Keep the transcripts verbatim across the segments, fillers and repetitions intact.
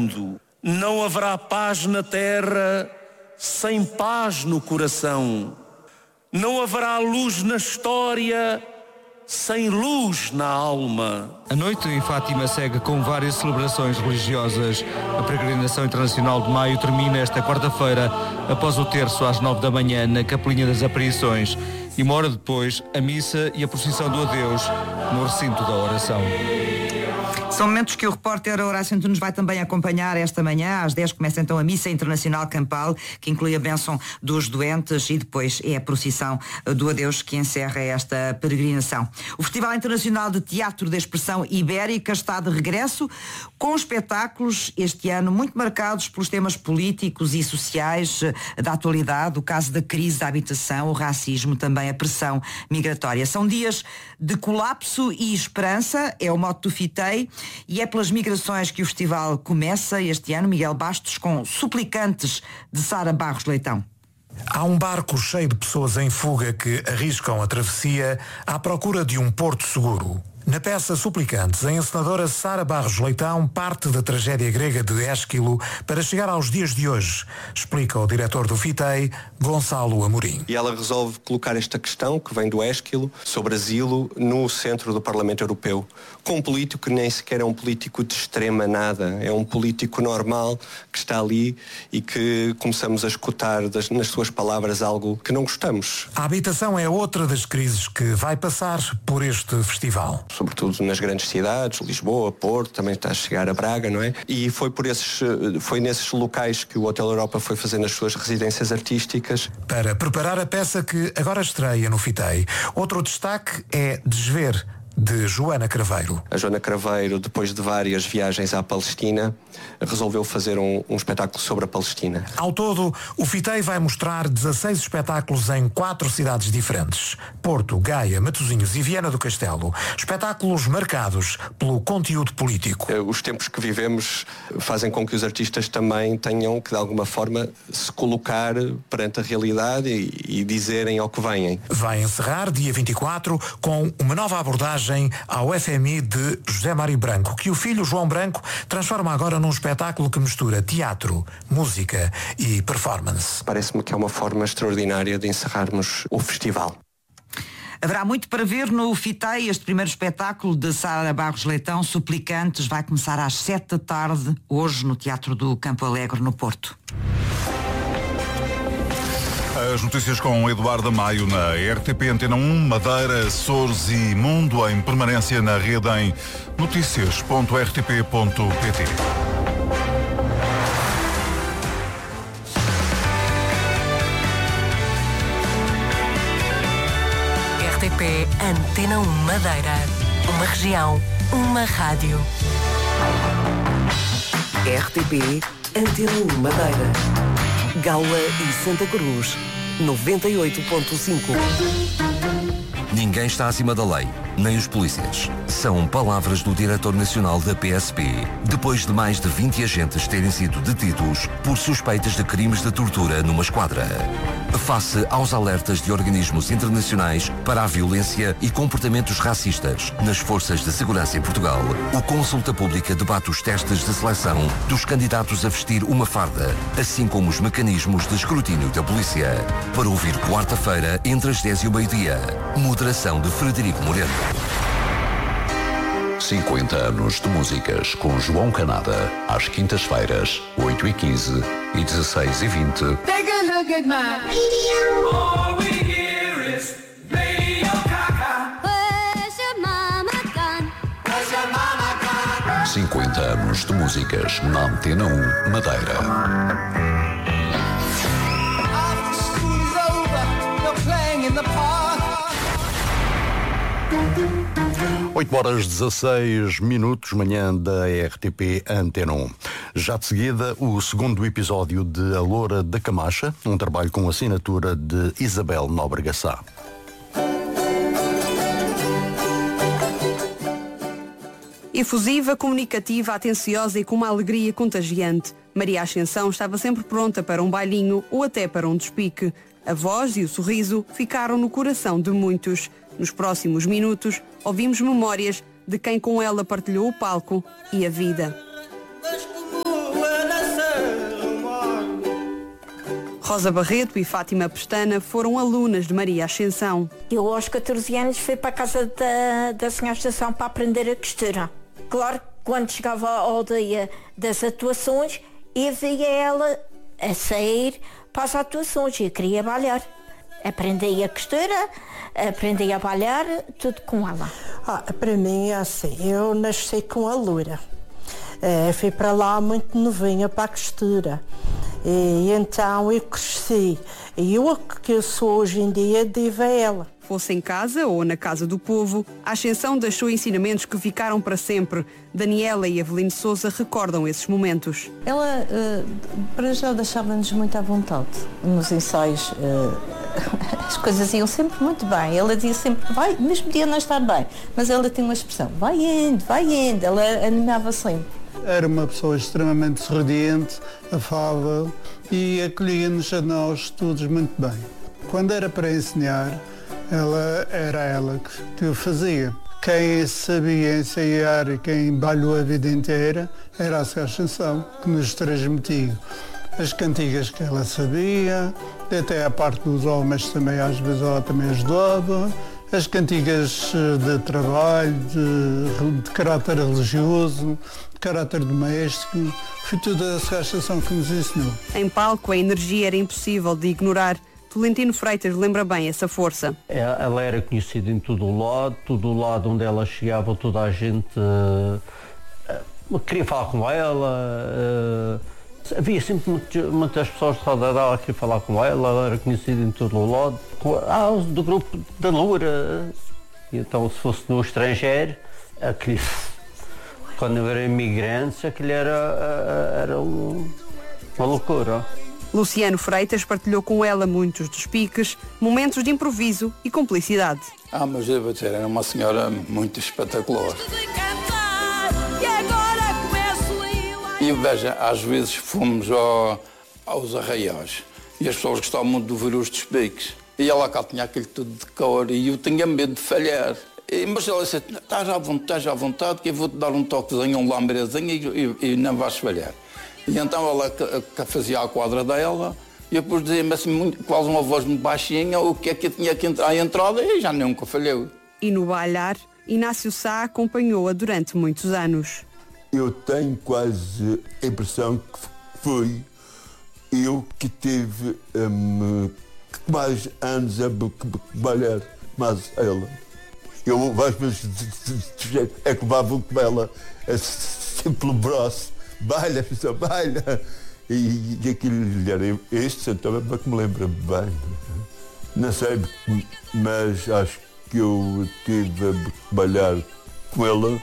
mundo. Não haverá paz na terra sem paz no coração. Não haverá luz na história sem luz na alma. A noite em Fátima segue com várias celebrações religiosas. A peregrinação internacional de maio termina esta quarta-feira, após o terço às nove da manhã, na Capelinha das Aparições. E uma hora depois, a missa e a procissão do adeus no recinto da oração. São momentos que o repórter Horácio Antunes vai também acompanhar esta manhã. Às dez começa então a Missa Internacional Campal, que inclui a bênção dos doentes, e depois é a procissão do adeus que encerra esta peregrinação. O Festival Internacional de Teatro da Expressão Ibérica está de regresso, com espetáculos este ano muito marcados pelos temas políticos e sociais da atualidade, o caso da crise da habitação, o racismo, também a pressão migratória. São dias de colapso e esperança, é o mote do FITEI. E é pelas migrações que o festival começa este ano, Miguel Bastos, com Suplicantes, de Sara Barros Leitão. Há um barco cheio de pessoas em fuga que arriscam a travessia à procura de um porto seguro. Na peça Suplicantes, a encenadora Sara Barros Leitão parte da tragédia grega de Ésquilo para chegar aos dias de hoje, explica o diretor do FITEI, Gonçalo Amorim. E ela resolve colocar esta questão, que vem do Ésquilo, sobre asilo, no centro do Parlamento Europeu, com um político que nem sequer é um político de extrema nada, é um político normal que está ali e que começamos a escutar das, nas suas palavras algo que não gostamos. A habitação é outra das crises que vai passar por este festival. Sobretudo nas grandes cidades, Lisboa, Porto, também está a chegar a Braga, não é? E foi por esses, foi nesses locais que o Hotel Europa foi fazendo as suas residências artísticas. Para preparar a peça que agora estreia no FITEI, outro destaque é Desver, de Joana Craveiro. A Joana Craveiro, depois de várias viagens à Palestina, resolveu fazer um, um espetáculo sobre a Palestina. Ao todo, o FITEI vai mostrar dezasseis espetáculos em quatro cidades diferentes: Porto, Gaia, Matosinhos e Viana do Castelo. Espetáculos marcados pelo conteúdo político. Os tempos que vivemos fazem com que os artistas também tenham que, de alguma forma, se colocar perante a realidade e, e dizerem ao que vêm. Vai encerrar, dia vinte e quatro, com uma nova abordagem ao F M I de José Mário Branco, que o filho João Branco transforma agora num espetáculo que mistura teatro, música e performance. Parece-me que é uma forma extraordinária de encerrarmos o festival. Haverá muito para ver no FITEI. Este primeiro espetáculo de Sara Barros Leitão, Suplicantes, vai começar às sete da tarde, hoje no Teatro do Campo Alegre, no Porto. As notícias com Eduardo Maio na R T P Antena um, Madeira, Açores e Mundo, em permanência na rede em notícias ponto r t p ponto p t. R T P Antena um Madeira. Uma região, uma rádio. R T P Antena um Madeira. Gaula e Santa Cruz, noventa e oito ponto cinco. Ninguém está acima da lei, nem os polícias. São palavras do diretor nacional da P S P, depois de mais de vinte agentes terem sido detidos por suspeitas de crimes de tortura numa esquadra. Face aos alertas de organismos internacionais para a violência e comportamentos racistas nas forças de segurança em Portugal, o Consulta Pública debate os testes de seleção dos candidatos a vestir uma farda, assim como os mecanismos de escrutínio da polícia. Para ouvir quarta-feira, entre as dez e o meio-dia. Moderação de Frederico Moreno. cinquenta anos de músicas com João Canada, às quintas-feiras, oito e quinze e dezasseis e vinte. Take a look at my radio. All we hear is Radio Gaga. Where's your mama gone? Where's your mama gone? cinquenta anos de músicas na Antena um Madeira. oito horas dezasseis minutos, manhã da R T P Antena um. Já de seguida, o segundo episódio de A Loura da Camacha, um trabalho com assinatura de Isabel Nóbrega Sá. Efusiva, comunicativa, atenciosa e com uma alegria contagiante, Maria Ascensão estava sempre pronta para um bailinho ou até para um despique. A voz e o sorriso ficaram no coração de muitos. Nos próximos minutos, ouvimos memórias de quem com ela partilhou o palco e a vida. Rosa Barreto e Fátima Pestana foram alunas de Maria Ascensão. Eu aos catorze anos fui para a casa da, da senhora Ascensão para aprender a costura. Claro que quando chegava ao dia das atuações, eu via ela a sair para as atuações e eu queria balhar. Aprendi a costura, aprendi a balhar, tudo com ela. Ah, para mim é assim, eu nasci com a loura. É, fui para lá muito novinha para a costura. E então eu cresci. E eu que eu sou hoje em dia devo a ela. Fosse em casa ou na casa do povo, a Ascensão deixou ensinamentos que ficaram para sempre. Daniela e Avelino Sousa recordam esses momentos. Ela, uh, para já, deixava-nos muito à vontade. Nos ensaios, uh, as coisas iam sempre muito bem. Ela dizia sempre, vai, mesmo dia não estar bem. Mas ela tinha uma expressão, vai indo, vai indo. Ela animava sempre. Era uma pessoa extremamente sorridente, afável e acolhia-nos a nós todos muito bem. Quando era para ensinar, ela era ela que o fazia. Quem sabia ensaiar e quem balhou a vida inteira era a senhora Ascensão, que nos transmitia as cantigas que ela sabia, até a parte dos homens também, às vezes ela também ajudava, as cantigas de trabalho, de, de caráter religioso, de caráter doméstico, foi toda a senhora Ascensão que nos ensinou. Em palco, a energia era impossível de ignorar. Tolentino Freitas lembra bem essa força. Ela era conhecida em todo o lado, todo o lado onde ela chegava, toda a gente uh, uh, queria falar com ela. Uh, havia sempre muito, muitas pessoas de roda dela que queriam falar com ela, ela era conhecida em todo o lado. Ah, do grupo da Loura. Então, se fosse no estrangeiro, aquele, quando eram imigrantes, aquilo era, era um, uma loucura. Luciano Freitas partilhou com ela muitos despiques, momentos de improviso e cumplicidade. Ah, mas devo dizer, era uma senhora muito espetacular. E veja, às vezes fomos ao, aos arraiais e as pessoas gostavam muito de ouvir os despiques. E ela cá tinha aquilo tudo de cor e eu tinha medo de falhar. E, mas ela disse, estás à vontade, estás à vontade, que eu vou-te dar um toquezinho, um lambrezinho e, e, e não vais falhar. E então ela fazia a quadra dela e depois dizia-me assim, muito, quase uma voz muito baixinha, o que é que eu tinha que entrar à entrada e já nunca falhou. E no bailar, Inácio Sá acompanhou-a durante muitos anos. Eu tenho quase a impressão que foi eu que tive um, mais anos a bailar, mais ela. Eu às vezes é que levava com ela assim pelo braço. Baila, pessoal, baila. E, e aquilo era este sentava para que me lembra bem. Não sei, mas acho que eu tive a bailar com ela,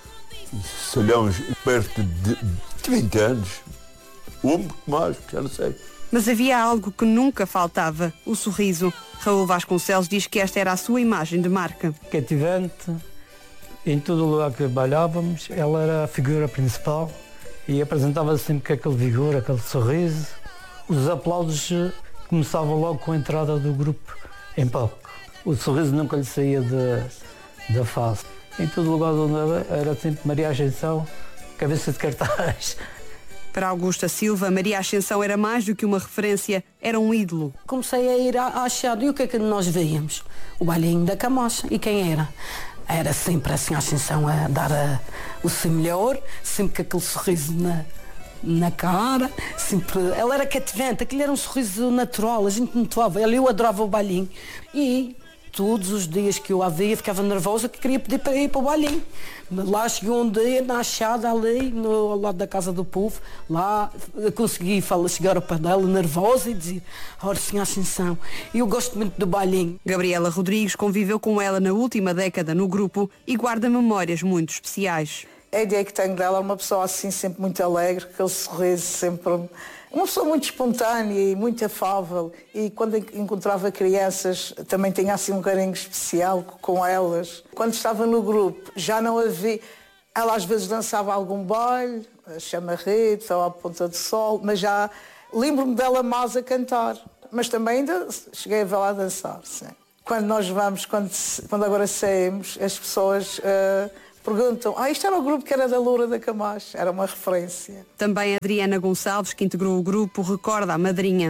sei lá, uns perto de, de vinte anos. Ou um pouco mais, já não sei. Mas havia algo que nunca faltava, o sorriso. Raul Vasconcelos diz que esta era a sua imagem de marca. Cativante, em todo o lugar que bailávamos, ela era a figura principal. E apresentava sempre com aquele vigor, aquele sorriso. Os aplausos começavam logo com a entrada do grupo em palco. O sorriso nunca lhe saía de, da face. Em todo lugar onde era, era sempre Maria Ascensão, cabeça de cartaz. Para Augusta Silva, Maria Ascensão era mais do que uma referência, era um ídolo. Comecei a ir à Achado e o que é que nós veíamos? O bailinho da Camacha. E quem era? Era sempre assim a Ascensão a dar a, o seu melhor, sempre com aquele sorriso na, na cara, sempre, ela era cativante, aquilo era um sorriso natural, a gente notava, eu adorava o bailinho. E todos os dias que eu a via ficava nervosa que queria pedir para ir para o bailinho. Lá chegou um dia na Achada ali, no, ao lado da Casa do Povo, lá consegui falar, chegar ao pé dela nervosa e dizer, ora senhora Ascensão, eu gosto muito do bailinho. Gabriela Rodrigues conviveu com ela na última década no grupo e guarda memórias muito especiais. A ideia que tenho dela é uma pessoa assim sempre muito alegre, aquele sorriso sempre... Uma pessoa muito espontânea e muito afável e quando encontrava crianças também tinha assim um carinho especial com elas. Quando estava no grupo já não havia... Ela às vezes dançava algum baile, a chamarrita ou a ponta de sol, mas já lembro-me dela mais a cantar. Mas também ainda cheguei a vê-la a dançar, sim. Quando nós vamos, quando, quando agora saímos, as pessoas... Uh, perguntam, ah, isto era o grupo que era da Loura da Camacha, era uma referência. Também Adriana Gonçalves, que integrou o grupo, recorda a madrinha.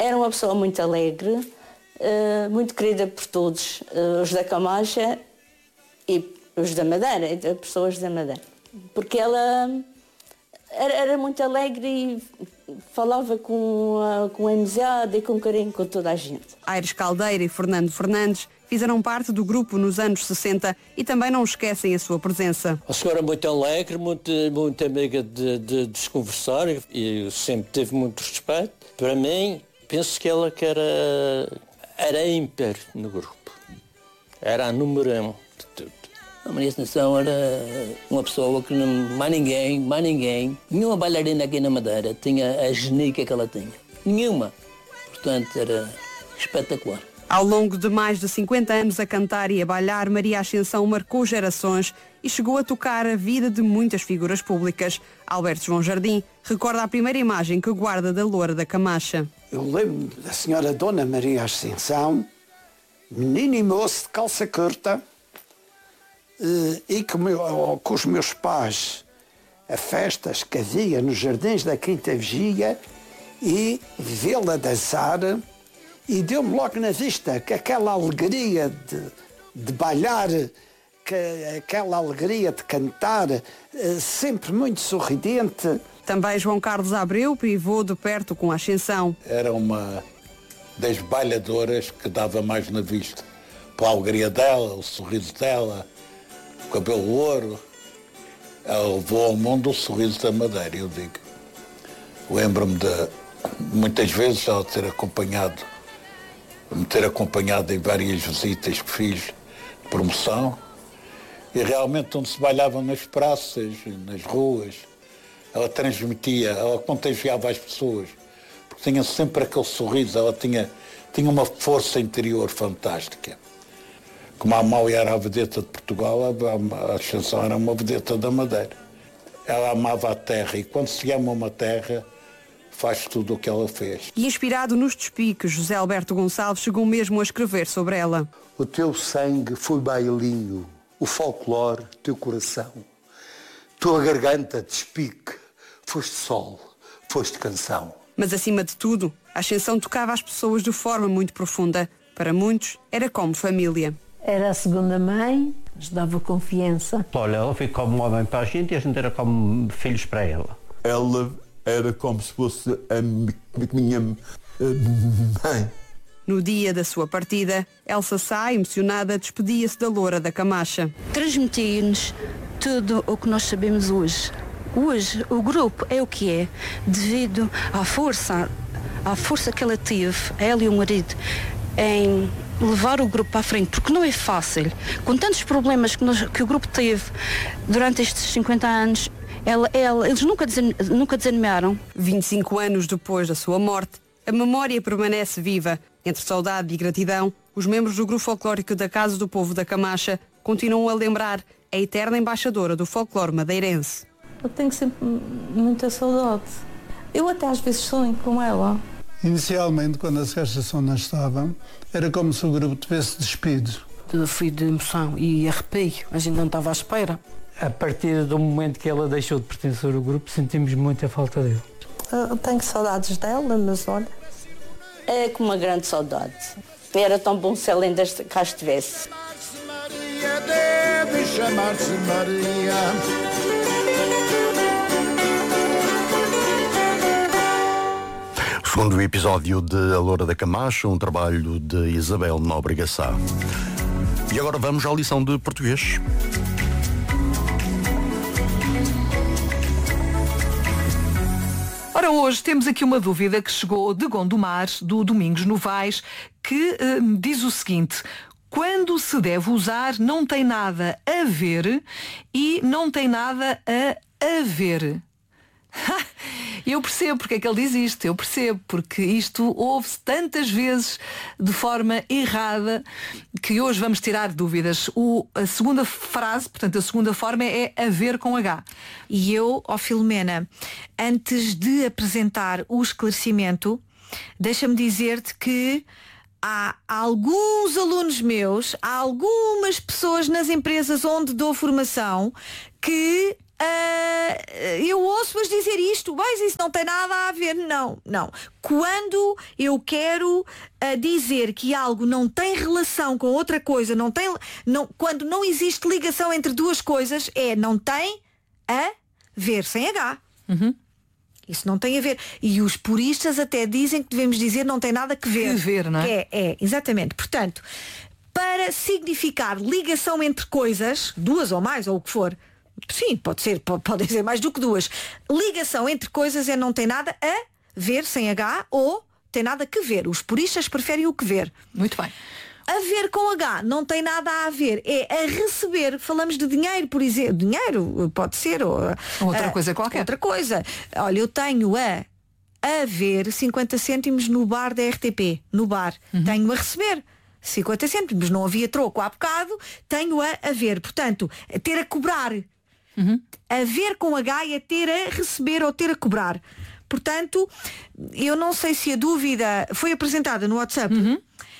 Era uma pessoa muito alegre, uh, muito querida por todos, uh, os da Camacha e os da Madeira, as pessoas da Madeira. Porque ela era, era muito alegre e falava com, uh, com amizade e com carinho com toda a gente. Aires Caldeira e Fernando Fernandes fizeram parte do grupo nos anos sessenta e também não esquecem a sua presença. A senhora é muito alegre, muito, muito amiga de, de, de se conversar e sempre teve muito respeito. Para mim, penso que ela que era, era ímpar no grupo. Era a número um de tudo. A Maria Ascensão era uma pessoa que não, mais ninguém, mais ninguém, nenhuma bailarina aqui na Madeira tinha a genica que ela tinha. Nenhuma. Portanto, era espetacular. Ao longo de mais de cinquenta anos a cantar e a bailar, Maria Ascensão marcou gerações e chegou a tocar a vida de muitas figuras públicas. Alberto João Jardim recorda a primeira imagem que guarda da Loura da Camacha. Eu lembro da senhora Dona Maria Ascensão, menino e moço de calça curta, e com, meu, com os meus pais a festas que havia nos jardins da Quinta Vigia e vê-la dançar. E deu-me logo na vista que aquela alegria de, de bailar, que aquela alegria de cantar, sempre muito sorridente. Também João Carlos Abreu privou de perto com a Ascensão. Era uma das bailadoras que dava mais na vista. Pela alegria dela, o sorriso dela, o cabelo ouro. Ela levou ao mundo o sorriso da Madeira, eu digo. Lembro-me de muitas vezes ela ter acompanhado me ter acompanhado em várias visitas que fiz de promoção e realmente onde se bailava nas praças, nas ruas, ela transmitia, ela contagiava as pessoas, porque tinha sempre aquele sorriso, ela tinha, tinha uma força interior fantástica. Como a Amália era a vedeta de Portugal, a Ascensão era uma vedeta da Madeira. Ela amava a terra e quando se ama uma terra, faz tudo o que ela fez. E inspirado nos despiques, José Alberto Gonçalves chegou mesmo a escrever sobre ela. O teu sangue foi bailinho, o folclore, teu coração. Tua garganta, despique, foste sol, foste canção. Mas acima de tudo, a Ascensão tocava as pessoas de forma muito profunda. Para muitos, era como família. Era a segunda mãe, nos dava confiança. Olha, ela foi como um homem para a gente e a gente era como filhos para ela. Ela era como se fosse a minha mãe. No dia da sua partida, Elsa Sá, emocionada, despedia-se da Loura da Camacha. Transmitia-nos tudo o que nós sabemos hoje. Hoje o grupo é o que é, devido à força, à força que ela teve, ela e o marido, em levar o grupo à frente, porque não é fácil. Com tantos problemas que, nós, que o grupo teve durante estes cinquenta anos, Ela, ela, eles nunca, desan, nunca desanimaram. vinte e cinco anos depois da sua morte, a memória permanece viva. Entre saudade e gratidão, os membros do grupo folclórico da Casa do Povo da Camacha continuam a lembrar a eterna embaixadora do folclore madeirense. Eu tenho sempre muita saudade. Eu até às vezes sonho com ela. Inicialmente, quando a Ascensão não estava, era como se o grupo tivesse despido. Fui de emoção e arrepio, a gente não estava à espera. A partir do momento que ela deixou de pertencer ao grupo, sentimos muita falta dele. Eu tenho saudades dela, mas olha... É com uma grande saudade. Era tão bom se ela ainda cá estivesse. Maria deve chamar-se Maria. Segundo o episódio de A Loura da Camacha, um trabalho de Isabel Nóbrega Sá. E agora vamos à lição de português. Ora, hoje temos aqui uma dúvida que chegou de Gondomar, do Domingos Novaes, que uh, diz o seguinte: quando se deve usar não tem nada a ver e não tem nada a haver? Eu percebo porque é que ele diz isto, eu percebo, porque isto ouve-se tantas vezes de forma errada que hoje vamos tirar dúvidas. O, a segunda frase, portanto a segunda forma é haver com H. E eu, ó Filomena, antes de apresentar o esclarecimento, deixa-me dizer-te que há alguns alunos meus, há algumas pessoas nas empresas onde dou formação que uh, eu ouço-as dizer isto, mas isso não tem nada a ver. Não, não. Quando eu quero uh, dizer que algo não tem relação com outra coisa, não tem, não, quando não existe ligação entre duas coisas, é não tem a ver, sem H. Uhum. Isso não tem a ver. E os puristas até dizem que devemos dizer não tem nada que ver. Que ver, não é? É, é, exatamente. Portanto, para significar ligação entre coisas, duas ou mais, ou o que for, sim, pode ser, pode, pode ser mais do que duas. Ligação entre coisas é não tem nada a ver, sem H, ou tem nada que ver. Os puristas preferem o que ver. Muito bem. A ver com H não tem nada a ver, é a receber. Falamos de dinheiro, por exemplo. Dinheiro pode ser ou, outra a, coisa qualquer. Outra coisa. Olha, eu tenho a a ver cinquenta cêntimos no bar da R T P, no bar. Uhum. Tenho a receber cinquenta cêntimos, não havia troco há bocado, tenho a a ver. Portanto, ter a cobrar. Uhum. A ver com H é ter a receber ou ter a cobrar. Portanto, eu não sei se a dúvida foi apresentada no WhatsApp. Uhum.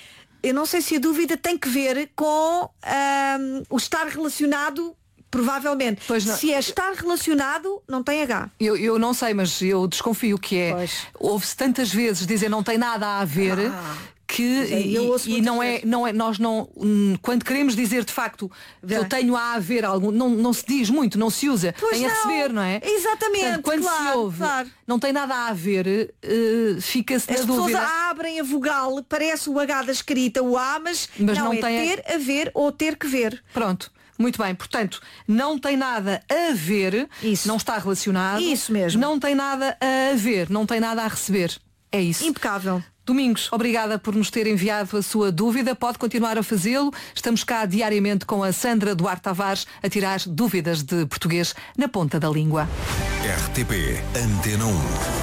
Eu não sei se a dúvida tem que ver com um, o estar relacionado, provavelmente. Se é estar relacionado, não tem H. Eu, eu não sei, mas eu desconfio que é. Ouve-se tantas vezes dizer não tem nada a ver. Ah. Que, e, e não é, não é, nós não, quando queremos dizer de facto que eu tenho a haver algo, não, não se diz muito, não se usa, pois tem não. a receber, não é? Exatamente. Portanto, quando claro, se ouve, claro. não tem nada a haver, uh, fica-se na As dúvida. pessoas abrem a vogal, parece o H da escrita, o A, mas, mas não, não é tem ter a ver ou ter que ver. Pronto. Muito bem, portanto, não tem nada a ver, isso. Não está relacionado. Isso mesmo. Não tem nada a ver, não tem nada a receber. É isso. Impecável. Domingos, obrigada por nos ter enviado a sua dúvida. Pode continuar a fazê-lo. Estamos cá diariamente com a Sandra Duarte Tavares a tirar dúvidas de português na ponta da língua. R T P Antena um.